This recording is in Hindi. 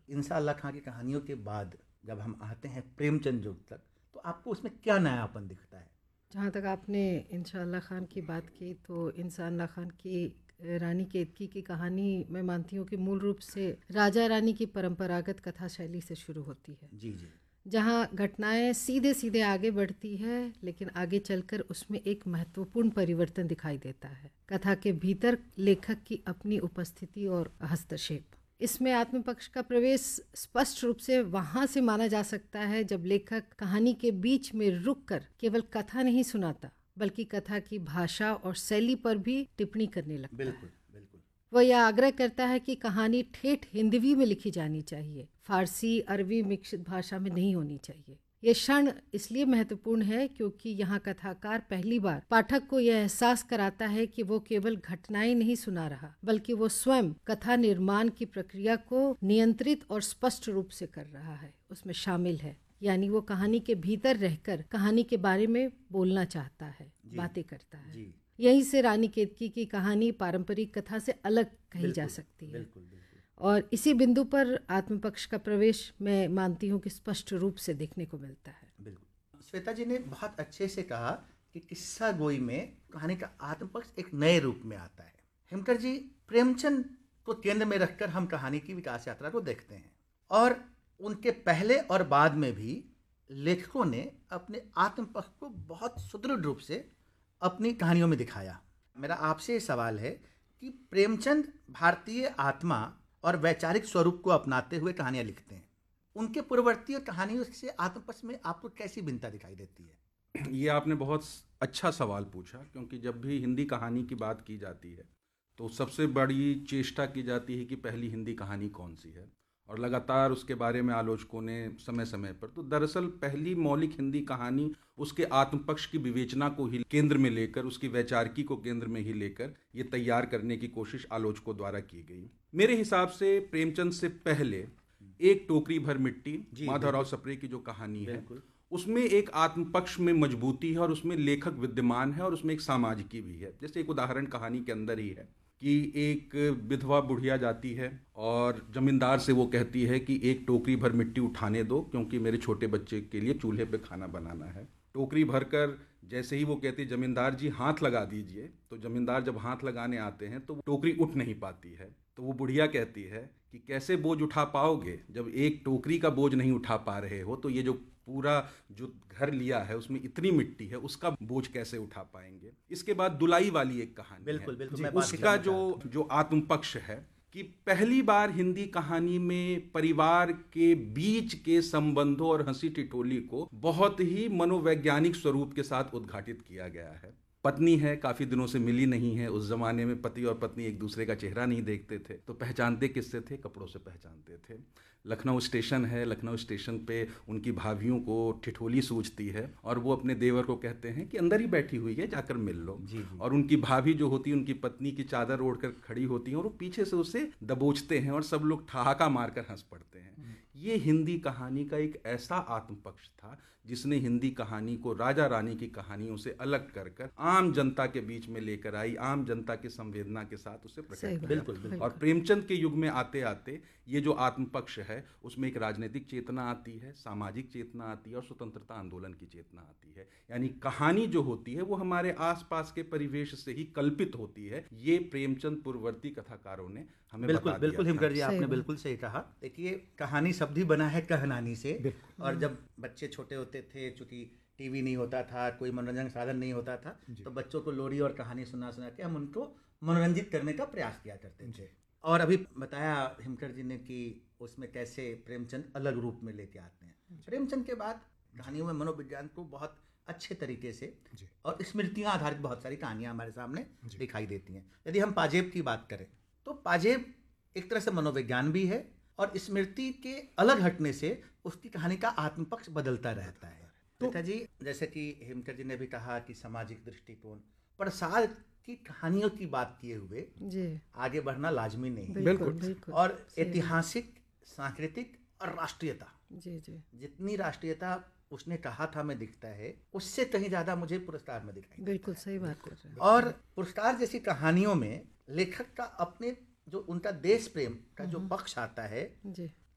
इंसान खां की कहानियों के बाद जब हम आते हैं प्रेमचंद युग तक, तो आपको उसमें क्या नयापन दिखता है? जहाँ तक आपने इंशाअल्लाह खान की बात की, तो इंशाअल्लाह खान की रानी केतकी की कहानी मैं मानती हूँ कि मूल रूप से राजा रानी की परंपरागत कथा शैली से शुरू होती है, जी जी। जहाँ घटनाएं सीधे सीधे आगे बढ़ती है, लेकिन आगे चलकर उसमें एक महत्वपूर्ण परिवर्तन दिखाई देता है। कथा के भीतर लेखक की अपनी उपस्थिति और हस्तक्षेप। इसमें आत्मपक्ष का प्रवेश स्पष्ट रूप से वहां से माना जा सकता है जब लेखक कहानी के बीच में रुककर केवल कथा नहीं सुनाता, बल्कि कथा की भाषा और शैली पर भी टिप्पणी करने लगता है। बिल्कुल बिल्कुल। वह यह आग्रह करता है कि कहानी ठेठ हिंदवी में लिखी जानी चाहिए, फारसी अरबी मिश्रित भाषा में नहीं होनी चाहिए। ये क्षण इसलिए महत्वपूर्ण है क्योंकि यहाँ कथाकार पहली बार पाठक को यह एहसास कराता है कि वो केवल घटनाएं नहीं सुना रहा, बल्कि वो स्वयं कथा निर्माण की प्रक्रिया को नियंत्रित और स्पष्ट रूप से कर रहा है, उसमें शामिल है। यानी वो कहानी के भीतर रहकर कहानी के बारे में बोलना चाहता है, बातें करता है। जी। यहीं से रानी केतकी की कहानी पारंपरिक कथा से अलग कही जा सकती है। बिल्कुल बिल्कुल। और इसी बिंदु पर आत्मपक्ष का प्रवेश मैं मानती हूँ कि स्पष्ट रूप से देखने को मिलता है। बिल्कुल। श्वेता जी ने बहुत अच्छे से कहा कि किस्सा गोई में कहानी का आत्मपक्ष एक नए रूप में आता है। हिमकर जी, प्रेमचंद को केंद्र में रखकर हम कहानी की विकास यात्रा को देखते हैं, और उनके पहले और बाद में भी लेखकों ने अपने आत्मपक्ष को बहुत सुदृढ़ रूप से अपनी कहानियों में दिखाया। मेरा आपसे ये सवाल है कि प्रेमचंद भारतीय आत्मा और वैचारिक स्वरूप को अपनाते हुए कहानियां लिखते हैं। उनके पूर्ववर्ती कहानियों से आत्मपक्ष में आपको कैसी भिन्नता दिखाई देती है? ये आपने बहुत अच्छा सवाल पूछा, क्योंकि जब भी हिंदी कहानी की बात की जाती है तो सबसे बड़ी चेष्टा की जाती है कि पहली हिंदी कहानी कौन सी है, और लगातार उसके बारे में आलोचकों ने समय समय पर, तो दरअसल पहली मौलिक हिंदी कहानी उसके आत्मपक्ष की विवेचना को ही केंद्र में लेकर, उसकी वैचारिकी को केंद्र में ही लेकर ये तैयार करने की कोशिश आलोचकों द्वारा की गई। मेरे हिसाब से प्रेमचंद से पहले एक टोकरी भर मिट्टी, माधवराव सप्रे की जो कहानी है, उसमें एक आत्मपक्ष में मजबूती है और उसमें लेखक विद्यमान है और उसमें एक सामाजिकी भी है। जैसे एक उदाहरण कहानी के अंदर ही है कि एक विधवा बुढ़िया जाती है और जमींदार से वो कहती है कि एक टोकरी भर मिट्टी उठाने दो, क्योंकि मेरे छोटे बच्चे के लिए चूल्हे पे खाना बनाना है। टोकरी भरकर जैसे ही वो कहती है जमींदार जी हाथ लगा दीजिए, तो जमींदार जब हाथ लगाने आते हैं तो टोकरी उठ नहीं पाती है। तो वो बुढ़िया कहती है कि कैसे बोझ उठा पाओगे, जब एक टोकरी का बोझ नहीं उठा पा रहे हो तो ये जो पूरा जो घर लिया है उसमें इतनी मिट्टी है, उसका बोझ कैसे उठा पाएंगे। इसके बाद दुलाई वाली एक कहानी बिल्कुल है, बिल्कुल। उसका जो आत्मपक्ष है कि पहली बार हिंदी कहानी में परिवार के बीच के संबंधों और हंसी टिटोली को बहुत ही मनोवैज्ञानिक स्वरूप के साथ उद्घाटित किया गया है। पत्नी है, काफी दिनों से मिली नहीं है। उस जमाने में पति और पत्नी एक दूसरे का चेहरा नहीं देखते थे, तो पहचानते किससे थे? कपड़ों से पहचानते थे। लखनऊ स्टेशन है, लखनऊ स्टेशन पे उनकी भाभियों को ठिठोली सूझती है और वो अपने देवर को कहते हैं कि अंदर ही बैठी हुई है, जाकर मिल लो। जी। और उनकी भाभी जो होती है, उनकी पत्नी की चादर ओढ़कर खड़ी होती है और वो पीछे से उसे दबोचते हैं और सब लोग ठहाका मारकर हंस पड़ते हैं। ये हिंदी कहानी का एक ऐसा आत्मपक्ष था जिसने हिंदी कहानी को राजा रानी की कहानियों से अलग कर कर आम जनता के बीच में लेकर आई, आम जनता की संवेदना के साथ उसे प्रकट किया। बिल्कुल। और प्रेमचंद के युग में आते आते ये जो आत्मपक्ष है उसमें एक राजनीतिक चेतना आती है, सामाजिक चेतना आती है और स्वतंत्रता आंदोलन की चेतना आती है। यानी कहानी जो होती है वो हमारे आसपास के परिवेश से ही कल्पित होती है। ये प्रेमचंद पूर्ववर्ती कथाकारों ने हमें बता दिया। बिल्कुल हिमकर जी, आपने बिल्कुल सही कहा। देखिए, कहानी शब्द ही बना है कहनानी से, और जब बच्चे छोटे होते थे, चूंकि टीवी नहीं होता था, कोई मनोरंजन साधन नहीं होता था, तो बच्चों को लोरी और कहानी सुना सुना के हम उनको मनोरंजित करने का प्रयास किया करते थे। और अभी बताया हिमकर जी ने कि उसमें कैसे प्रेमचंद अलग रूप में लेके आते हैं। प्रेमचंद के बाद कहानियों में मनोविज्ञान को बहुत अच्छे तरीके से और स्मृतियां आधारित बहुत सारी कहानियां हमारे सामने दिखाई देती हैं। यदि हम पाजेब की बात करें तो पाजेब एक तरह से मनोविज्ञान भी है, और स्मृति के अलग हटने से उसकी कहानी का आत्मपक्ष बदलता रहता है। तो जी, जैसे कि हिमकर जी ने भी कहा कि सामाजिक दृष्टिकोण, प्रसाद की कहानियों की बात किए हुए आगे बढ़ना लाजमी नहीं है। बिल्कुल। और ऐतिहासिक, सांस्कृतिक और राष्ट्रीयता, जितनी राष्ट्रीयता उसने कहा था में दिखता है, उससे कहीं ज्यादा मुझे पुरस्कार में दिखाई। बिल्कुल सही बात कर रहे हैं। और पुरस्कार जैसी कहानियों में लेखक का अपने जो उनका देश प्रेम का जो पक्ष आता है,